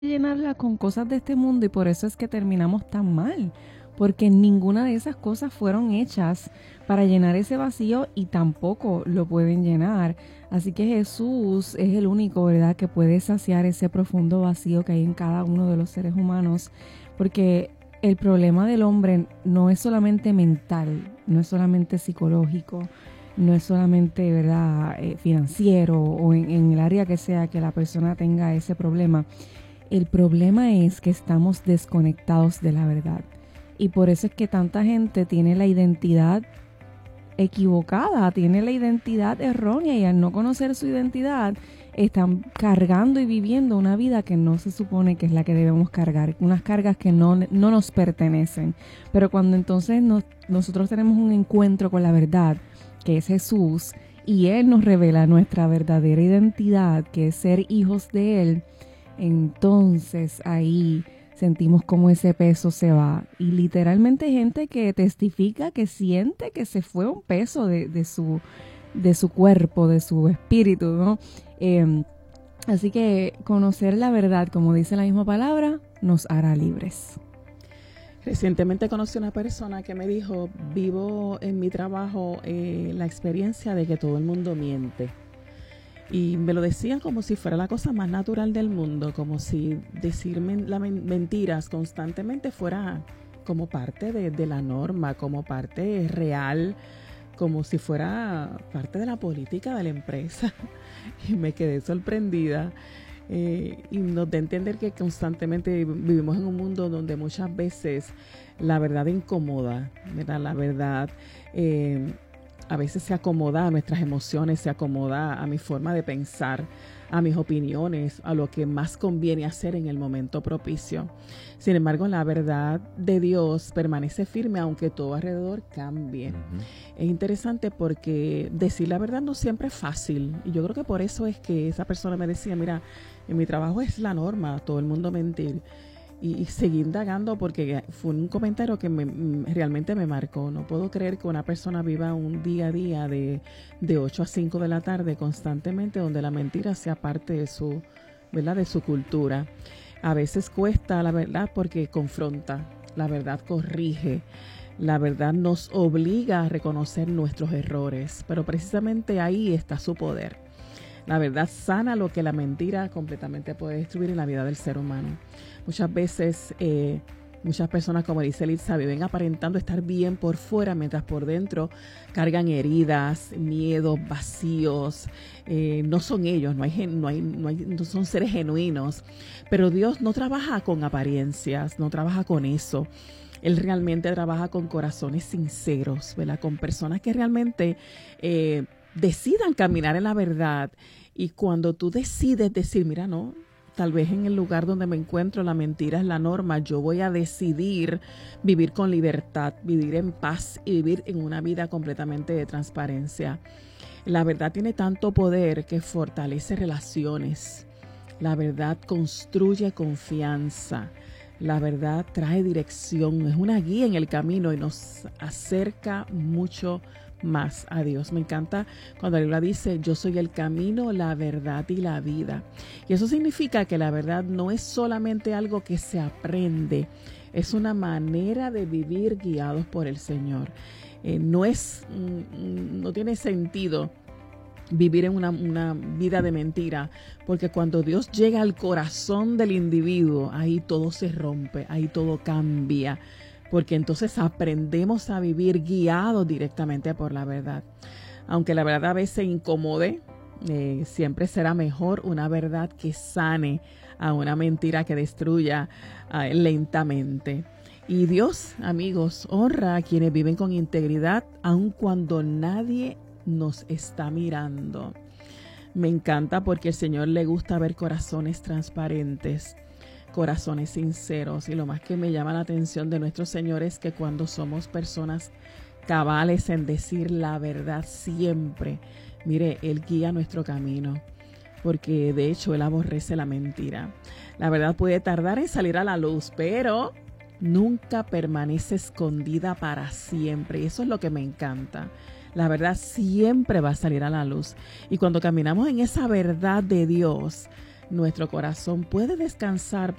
llenarla con cosas de este mundo y por eso es que terminamos tan mal, porque ninguna de esas cosas fueron hechas para llenar ese vacío y tampoco lo pueden llenar. Así que Jesús es el único, ¿verdad?, que puede saciar ese profundo vacío que hay en cada uno de los seres humanos, porque el problema del hombre no es solamente mental, no es solamente psicológico, no es solamente, ¿verdad?, financiero o en el área que sea que la persona tenga ese problema. El problema es que estamos desconectados de la verdad. Y por eso es que tanta gente tiene la identidad equivocada, tiene la identidad errónea y al no conocer su identidad están cargando y viviendo una vida que no se supone que es la que debemos cargar, unas cargas que no nos pertenecen. Pero cuando entonces nosotros tenemos un encuentro con la verdad, que es Jesús, y Él nos revela nuestra verdadera identidad, que es ser hijos de Él, entonces ahí sentimos como ese peso se va. Y literalmente hay gente que testifica que siente que se fue un peso de su cuerpo, de su espíritu, ¿no? Así que conocer la verdad, como dice la misma palabra, nos hará libres. Recientemente conocí a una persona que me dijo, vivo en mi trabajo la experiencia de que todo el mundo miente. Y me lo decían como si fuera la cosa más natural del mundo, como si decir mentiras constantemente fuera como parte de la norma, como parte real, como si fuera parte de la política de la empresa. Y me quedé sorprendida. Y nos da a entender que constantemente vivimos en un mundo donde muchas veces la verdad incomoda, ¿verdad? La verdad a veces se acomoda a nuestras emociones, se acomoda a mi forma de pensar, a mis opiniones, a lo que más conviene hacer en el momento propicio. Sin embargo, la verdad de Dios permanece firme aunque todo alrededor cambie. Uh-huh. Es interesante porque decir la verdad no siempre es fácil. Y yo creo que por eso es que esa persona me decía, mira, en mi trabajo es la norma, todo el mundo mentir. Y seguí indagando porque fue un comentario que realmente me marcó. No puedo creer que una persona viva un día a día de 8 a 5 de la tarde constantemente donde la mentira sea parte de su, ¿verdad?, de su cultura. A veces cuesta la verdad porque confronta, la verdad corrige, la verdad nos obliga a reconocer nuestros errores, pero precisamente ahí está su poder. La verdad sana lo que la mentira completamente puede destruir en la vida del ser humano. Muchas veces, muchas personas, como dice Elitza, viven aparentando estar bien por fuera, mientras por dentro cargan heridas, miedos, vacíos. No son ellos, no son seres genuinos. Pero Dios no trabaja con apariencias, no trabaja con eso. Él realmente trabaja con corazones sinceros, ¿verdad? Con personas que realmente decidan caminar en la verdad. Y cuando tú decides decir, mira, no, tal vez en el lugar donde me encuentro la mentira es la norma, yo voy a decidir vivir con libertad, vivir en paz y vivir en una vida completamente de transparencia. La verdad tiene tanto poder que fortalece relaciones. La verdad construye confianza. La verdad trae dirección, es una guía en el camino y nos acerca mucho más a Dios. Me encanta cuando la Biblia dice, yo soy el camino, la verdad y la vida. Y eso significa que la verdad no es solamente algo que se aprende, es una manera de vivir guiados por el Señor. No tiene sentido vivir en una vida de mentira, porque cuando Dios llega al corazón del individuo, ahí todo se rompe, ahí todo cambia, porque entonces aprendemos a vivir guiados directamente por la verdad. Aunque la verdad a veces incomode, siempre será mejor una verdad que sane a una mentira que destruya lentamente. Y Dios, amigos, honra a quienes viven con integridad, aun cuando nadie nos está mirando. Me encanta porque al Señor le gusta ver corazones transparentes, corazones sinceros, y lo más que me llama la atención de nuestro Señor es que cuando somos personas cabales en decir la verdad siempre, mire, Él guía nuestro camino, porque de hecho Él aborrece la mentira. La verdad puede tardar en salir a la luz, pero nunca permanece escondida para siempre, y eso es lo que me encanta. La verdad siempre va a salir a la luz. Y cuando caminamos en esa verdad de Dios, nuestro corazón puede descansar